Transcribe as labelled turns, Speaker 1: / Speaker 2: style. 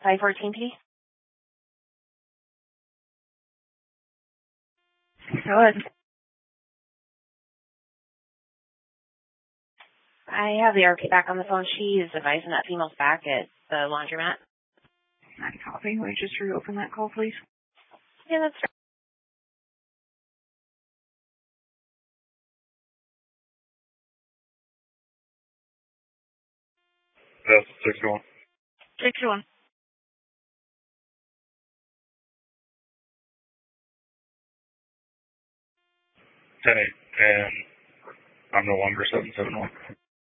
Speaker 1: 514P?
Speaker 2: Go ahead.
Speaker 1: I have the RP back on the phone. She is advising that female's back at the laundromat.
Speaker 2: I copy. Will you just reopen that call, please?
Speaker 1: Yeah, that's right.
Speaker 3: That's 6-1.
Speaker 2: 6-1.
Speaker 3: 10-8, and I'm no longer 771.